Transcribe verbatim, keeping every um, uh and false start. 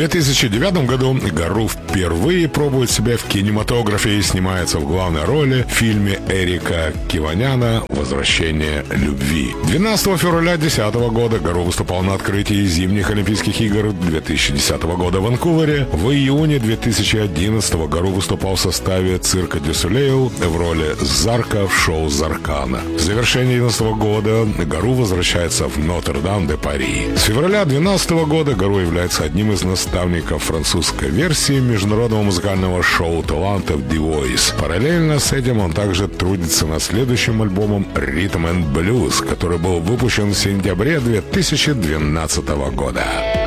две тысячи девятом году Гару впервые пробует себя в кинематографе и снимается в главной роли в фильме Эрика Киваняна «Возвращение любви». двенадцатого февраля две тысячи десятого года Гару выступал на открытии зимних Олимпийских игр две тысячи десятого года в Ванкувере. В июне две тысячи одиннадцатого Гару выступал в составе «Цирка дю Солейл» в роли Зарка в шоу «Заркана». В завершении одиннадцатого года Гару возвращается в Нотр-Дам-де-Пари. С февраля две тысячи двенадцатого года Гару является одним из наставников французской версии международного музыкального шоу талантов The Voice. Параллельно с этим он также трудится над следующим альбомом Rhythm and Blues, который был выпущен в сентябре две тысячи двенадцатого года.